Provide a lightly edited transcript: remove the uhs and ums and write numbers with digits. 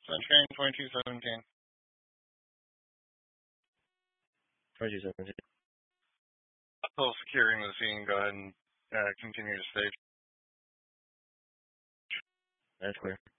Sunshine 2217. 2217. Still securing the scene. Go ahead and continue to stage. That's clear.